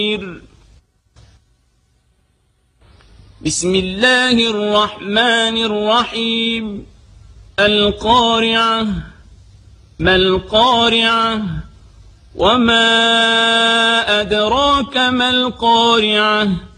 بسم الله الرحمن الرحيم القارعة ما القارعة وما أدراك ما القارعة